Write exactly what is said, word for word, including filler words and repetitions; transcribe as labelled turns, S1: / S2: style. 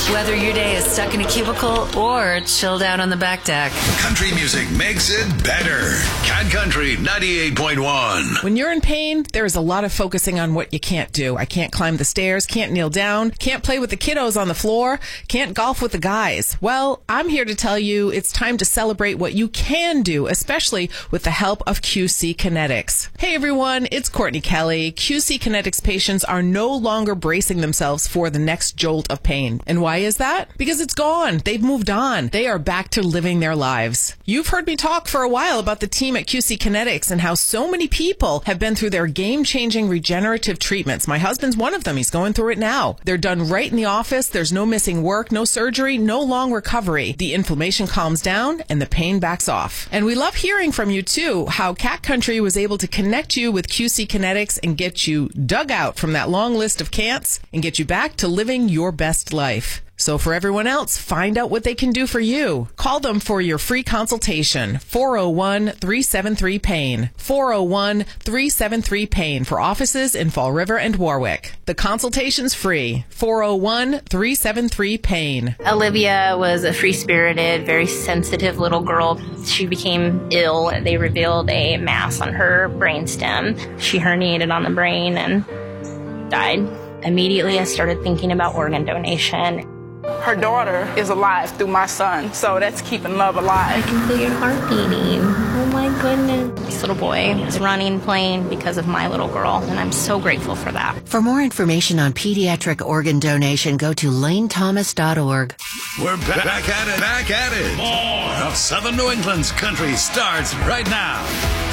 S1: Whether your day is stuck in a cubicle or chilled out on the back deck.
S2: Country music makes it better. Cat Country ninety-eight point one.
S3: When you're in pain, there is a lot of focusing on what you can't do. I can't climb the stairs, can't kneel down, can't play with the kiddos on the floor, can't golf with the guys. Well, I'm here to tell you it's time to celebrate what you can do, especially with the help of Q C Kinetics. Hey everyone, it's Courtney Kelly. Q C Kinetics patients are no longer bracing themselves for the next jolt of pain. And why is that? Because it's gone. They've moved on. They are back to living their lives. You've heard me talk for a while about the team at Q C Kinetics and how so many people have been through their game-changing regenerative treatments. My husband's one of them. He's going through it now. They're done right in the office. There's no missing work, no surgery, no long recovery. The inflammation calms down and the pain backs off. And we love hearing from you too, how Cat Country was able to connect you with Q C Kinetics and get you dug out from that long list of can'ts and get you back to living your best life. So for everyone else, find out what they can do for you. Call them for your free consultation. four oh one, three seven three, pain. four oh one, three seven three, pain for offices in Fall River and Warwick. The consultation's free. four oh one, three seven three, pain.
S4: Olivia was a free-spirited, very sensitive little girl. She became ill. They revealed a mass on her brainstem. She herniated on the brain and died. Immediately, I started thinking about organ donation.
S5: Her daughter is alive through my son, so that's keeping love alive.
S4: I can feel your heart beating. Oh my goodness. This little boy is running, playing because of my little girl, and I'm so grateful for that.
S6: For more information on pediatric organ donation, go to lane thomas dot org.
S2: We're back, back at it, back at it. More of Southern New England's country starts right now.